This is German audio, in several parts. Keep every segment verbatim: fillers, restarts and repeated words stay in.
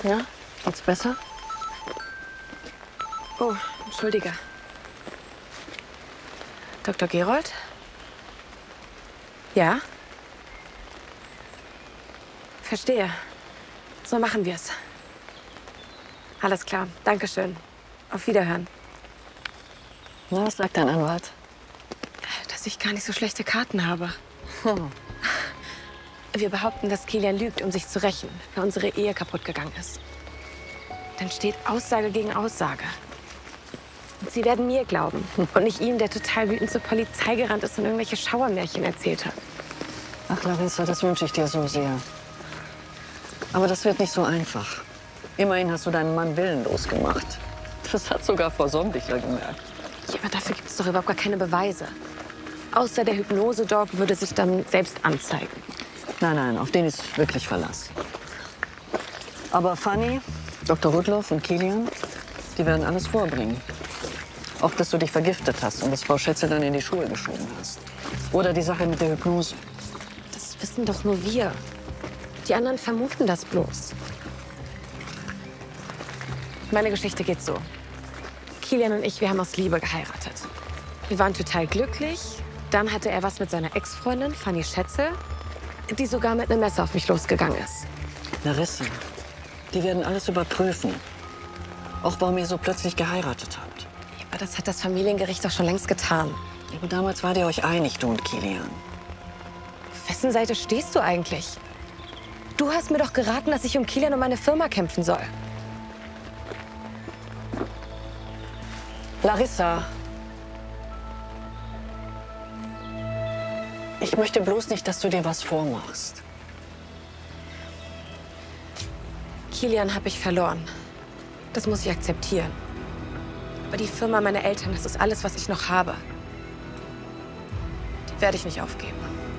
Ja, geht's besser? Oh, entschuldige. Doktor Gerold? Ja? Verstehe. So machen wir es. Alles klar. Dankeschön. Auf Wiederhören. Na, was sagt dein Anwalt? Dass ich gar nicht so schlechte Karten habe. Hm. Wir behaupten, dass Kilian lügt, um sich zu rächen, weil unsere Ehe kaputt gegangen ist. Dann steht Aussage gegen Aussage. Und sie werden mir glauben und nicht ihm, der total wütend zur Polizei gerannt ist und irgendwelche Schauermärchen erzählt hat. Ach, Larissa, das wünsche ich dir so sehr. Aber das wird nicht so einfach. Immerhin hast du deinen Mann willenlos gemacht. Das hat sogar Frau Sombichler gemerkt. Ja, aber dafür gibt es doch überhaupt gar keine Beweise. Außer der Hypnose-Dog würde sich dann selbst anzeigen. Nein, nein, auf den ist wirklich Verlass. Aber Fanny, Doktor Rudloff und Kilian, die werden alles vorbringen. Auch, dass du dich vergiftet hast und das Frau Schätze dann in die Schuhe geschoben hast. Oder die Sache mit der Hypnose. Das wissen doch nur wir. Die anderen vermuten das bloß. Meine Geschichte geht so. Kilian und ich, wir haben aus Liebe geheiratet. Wir waren total glücklich. Dann hatte er was mit seiner Ex-Freundin, Fanny Schätze, die sogar mit einem Messer auf mich losgegangen ist. Larissa, die werden alles überprüfen. Auch warum ihr so plötzlich geheiratet habt. Ja, aber das hat das Familiengericht doch schon längst getan. Aber damals wart ihr euch einig, du und Kilian. Auf wessen Seite stehst du eigentlich? Du hast mir doch geraten, dass ich um Kilian und meine Firma kämpfen soll. Larissa. Ich möchte bloß nicht, dass du dir was vormachst. Kilian habe ich verloren. Das muss ich akzeptieren. Aber die Firma meiner Eltern, das ist alles, was ich noch habe. Die werde ich nicht aufgeben.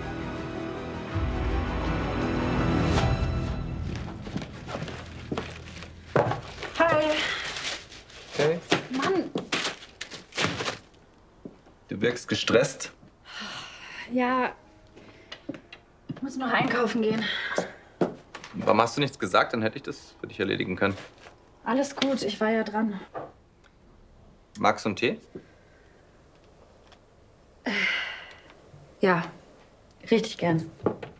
Hi. Hey, Mann. du wirkst gestresst. Ja, ich muss noch einkaufen gehen. Warum hast du nichts gesagt? Dann hätte ich das für dich erledigen können. Alles gut, ich war ja dran. Magst du einen Tee? Ja, richtig gern.